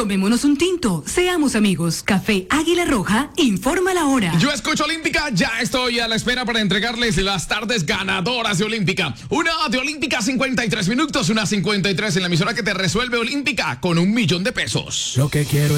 Tomémonos un tinto, seamos amigos. Café Águila Roja, informa la hora. Yo escucho Olímpica, ya estoy a la espera para entregarles las tardes ganadoras de Olímpica. Una de Olímpica 53 minutos, una 53 en la emisora que te resuelve Olímpica con $1,000,000. Lo que quiero